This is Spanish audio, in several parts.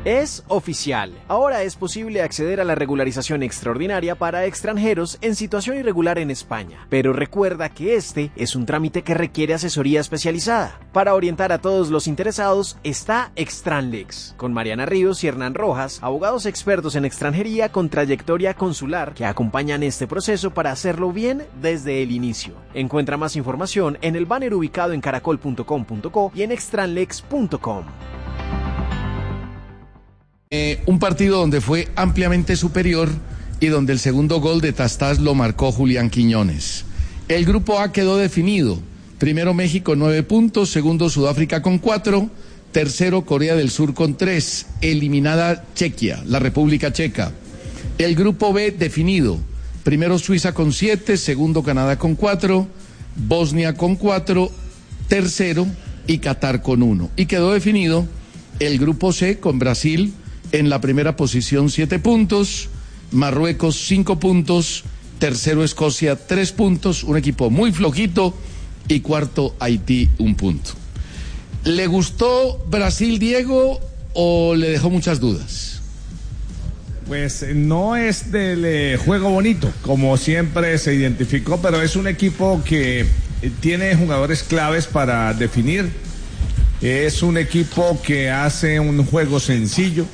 Es oficial. Ahora es posible acceder a la regularización extraordinaria para extranjeros en situación irregular en España. Pero recuerda que este es un trámite que requiere asesoría especializada. Para orientar a todos los interesados está Extranlex, con Mariana Ríos y Hernán Rojas, abogados expertos en extranjería con trayectoria consular que acompañan este proceso para hacerlo bien desde el inicio. Encuentra más información en el banner ubicado en caracol.com.co y en extranlex.com. Un partido donde fue ampliamente superior y donde el segundo gol de Tastás lo marcó Julián Quiñones. El grupo A quedó definido. Primero México 9 puntos, segundo Sudáfrica con 4, tercero Corea del Sur con 3, eliminada Chequia, la República Checa. El grupo B definido. Primero Suiza con 7, segundo Canadá con 4, Bosnia con 4, tercero y Qatar con 1. Y quedó definido el grupo C con Brasil en la primera posición 7 puntos, Marruecos 5 puntos, tercero Escocia 3 puntos, un equipo muy flojito, y cuarto Haití 1 punto. ¿Le gustó Brasil, Diego, o le dejó muchas dudas? Pues no es del juego bonito, como siempre se identificó, pero es un equipo que tiene jugadores claves para definir. Es un equipo que hace un juego sencillo.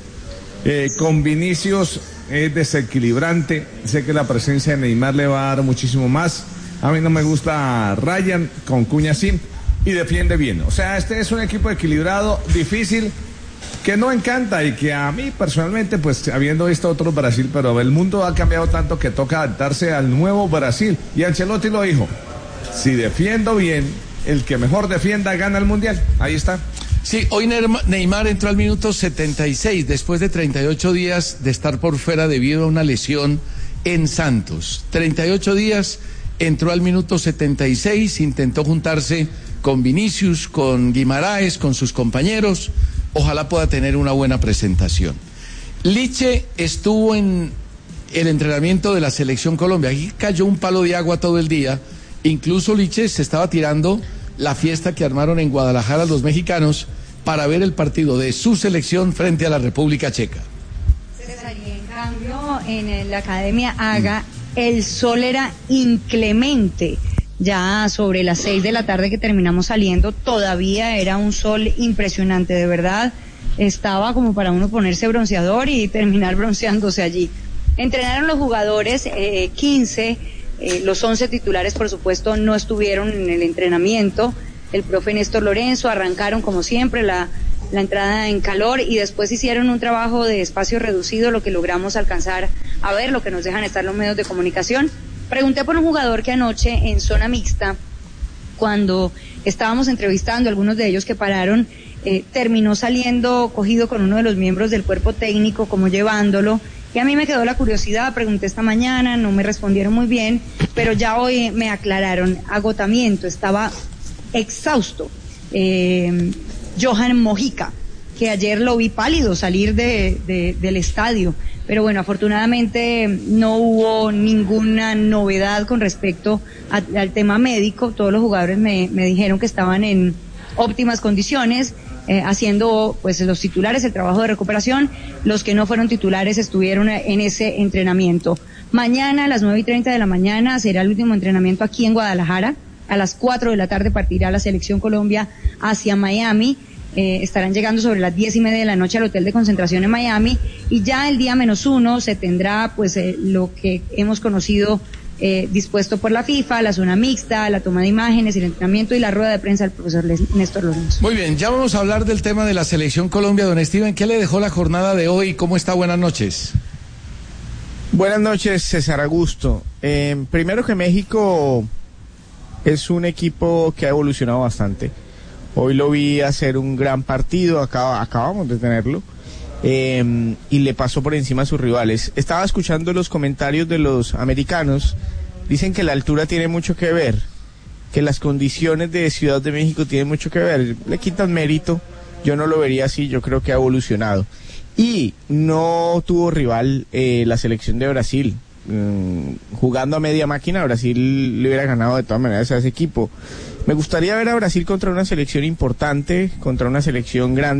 Con Vinicius es desequilibrante. Sé que la presencia de Neymar le va a dar muchísimo más. A mí no me gusta Ryan, con Cuña sí, y defiende bien. O sea, este es un equipo equilibrado, difícil, que no encanta y que a mí personalmente, pues habiendo visto otro Brasil, pero el mundo ha cambiado tanto que toca adaptarse al nuevo Brasil. Y Ancelotti lo dijo: si defiendo bien, el que mejor defienda gana el Mundial. Ahí está. Sí, hoy Neymar entró al minuto 76, después de 38 días de estar por fuera debido a una lesión en Santos. 38 días, entró al minuto 76, intentó juntarse con Vinicius, con Guimaraes, con sus compañeros. Ojalá pueda tener una buena presentación. Liche estuvo en el entrenamiento de la Selección Colombia. Aquí cayó un palo de agua todo el día. Incluso Liche se estaba tirando la fiesta que armaron en Guadalajara los mexicanos para ver el partido de su selección frente a la República Checa. César, y en cambio en la Academia Haga el sol era inclemente. Ya sobre las 6 de la tarde que terminamos saliendo, todavía era un sol impresionante, de verdad. Estaba como para uno ponerse bronceador y terminar bronceándose allí. Entrenaron los jugadores, 15, los 11 titulares, por supuesto, no estuvieron en el entrenamiento. El profe Néstor Lorenzo, arrancaron como siempre la entrada en calor y después hicieron un trabajo de espacio reducido, lo que logramos alcanzar a ver, lo que nos dejan estar los medios de comunicación. Pregunté por un jugador que anoche en zona mixta, cuando estábamos entrevistando a algunos de ellos que pararon, terminó saliendo cogido con uno de los miembros del cuerpo técnico, como llevándolo, y a mí me quedó la curiosidad. Pregunté esta mañana, no me respondieron muy bien, pero ya hoy me aclararon: agotamiento, estaba exhausto. Johan Mojica, que ayer lo vi pálido salir del estadio, pero bueno, afortunadamente no hubo ninguna novedad con respecto al tema médico. Todos los jugadores me dijeron que estaban en óptimas condiciones, haciendo pues los titulares el trabajo de recuperación. Los que no fueron titulares estuvieron en ese entrenamiento. Mañana a las 9:30 de la mañana será el último entrenamiento aquí en Guadalajara. A las 4 de la tarde partirá la Selección Colombia hacia Miami. Estarán llegando sobre las 10:30 de la noche al hotel de concentración en Miami, y ya el día -1 se tendrá pues lo que hemos conocido dispuesto por la FIFA, la zona mixta, la toma de imágenes, el entrenamiento y la rueda de prensa del profesor Néstor Lorenzo. Muy bien, ya vamos a hablar del tema de la Selección Colombia. Don Steven, ¿qué le dejó la jornada de hoy? ¿Cómo está? Buenas noches. Buenas noches, César Augusto. Primero, que México es un equipo que ha evolucionado bastante. Hoy lo vi hacer un gran partido, acabamos de tenerlo, y le pasó por encima a sus rivales. Estaba escuchando los comentarios de los americanos. Dicen que la altura tiene mucho que ver, que las condiciones de Ciudad de México tienen mucho que ver. Le quitan mérito, yo no lo vería así, yo creo que ha evolucionado. Y no tuvo rival la selección de Brasil. Jugando a media máquina, Brasil le hubiera ganado de todas maneras a ese equipo. Me gustaría ver a Brasil contra una selección importante, contra una selección grande.